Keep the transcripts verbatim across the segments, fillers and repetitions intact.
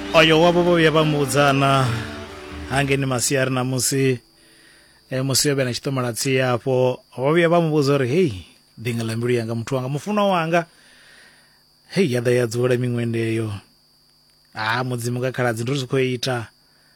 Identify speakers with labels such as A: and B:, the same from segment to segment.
A: Oyo wabo yabamudzana hange ni masiyari na musi e musi yobe na chitomalatsi yapo wabo yabamubuza uri hey dingala mbiri yanga mtu wanga mufuna wanga hey yada yadzula mingwendeyo ah mudzimu kakhaladzi ndozikoita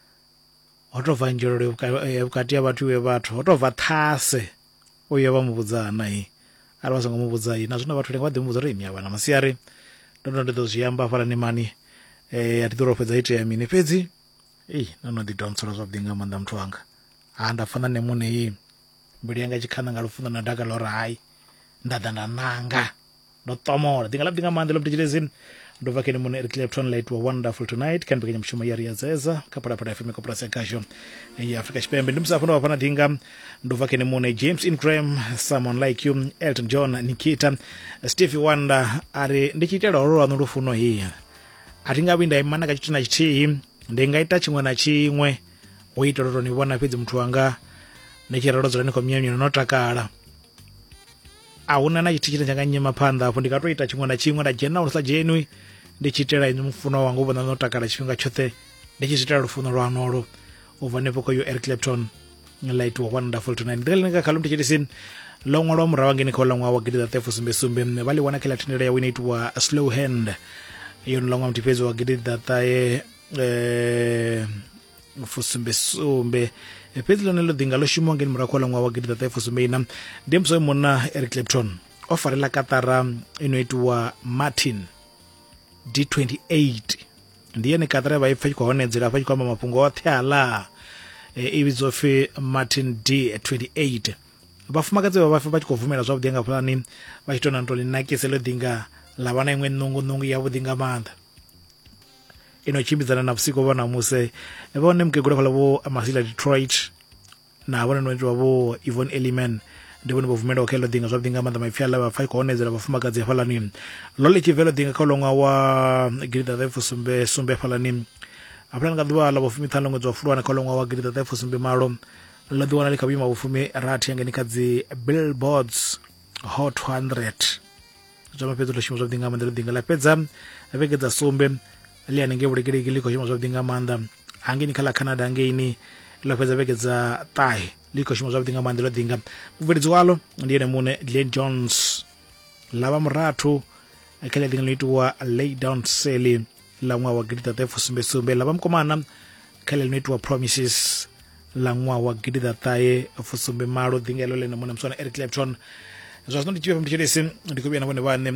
A: otova njorore ukati yabatu webatu otova thase oyo yabamubudzana yi ari wasanga mubudza yi nazvona vatu lenga vademubuza uri imi yabana masiyari ndondo ndozviyamba fara nemani eh atidoro pedza ite ya mini pedzi eh nono di don't sort of dinga manda mtu wanga anda fana nemune yi mbiri yanga chikhana ngalufuna na daka lora hai ndadana nanga no tomora dinga labdinga manda lobdichilezin ndova kene mune Eric Clapton light wa wonderful tonight kan bekenya mshuma yari yazeza kapara para F M ko prasa kasho ya Afrika Chipembe ndimsafuna wapana dinga ndova kene mune James Ingram, someone like you, Elton John, Nikita, Stevie Wonder ari ndichitela oro anurufuno hii atinga winda imana kachitina chitii ndengaita chimwe na chimwe oitororo nibona pedzi mtu wanga nechirorodzera niko myamyo notakala auna na chitikira chakanyema panda apo ndikatoita chimwe na chimwe na jena usa jenui ndichitela inu mfuno wangu bona notakala chipinga chothe ndichitela rufuno rwanoro ovanepo ko yo Eric Clapton light wa wonderful tonight ndelenga kalumti chidisin longwa lo murawange ni kolongwa wagidida tefu sumbe sumbe bali wana kila tinere ya winate wa slow hand yon longwa mtipezo wagidida tae eh fusumbe sumbe epezi lonelo dingalo shimonge ni murakola ngwa wagidida tefu sumbe ina demso mona Eric Clapton ofarela katara inate wa Martin D twenty-eight ndiye ne katara ba ife kwa honedzera fa kwa mapungo othe ala e ibizofe Martin D twenty-eight bafumakadze babafe bachikovumela zwa budenga plani bachitona ntoli nakiselo dinga labana imwe nungu nungu ya budinga manda ino chimbizana na busiko bana muse ebone mkegura kwalabo amasila Detroit na abona nwenti wabo Yvonne Elliman ndibone bovumela okelo dinga zwa budinga manda maifyala bafa kuonezela bafumakadze falani lole chivelo dinga kolonga wa grida defu sumbe sumbe falani aplan kadwa labo fumitalo ngozwa fulwa na kolonga wa grida defu sumbe maro ladwana likabima bufumi rati yange nikadzi Billboards Hot one hundred jama pezo lishimo zwa dinga manda dinga la pedza avegeza sombe ali anenge buregere giliko shimo zwa dinga manda hange nikala Canada hange ini la pedza vegeza tai liko shimo zwa dinga manda dinga muveridzo walo ndiye mune Glenn Jones laba mratu akela dinga litwa lay down seli la mwa wa gidita tefu sumbe sumbe laba mkomana kala litwa Promises la mwa wa gidita tae fusumbe maro dinga lole na mwana msona Eric Clapton zwa ndo ndichiwe mtichedesi ndikubia na bone bane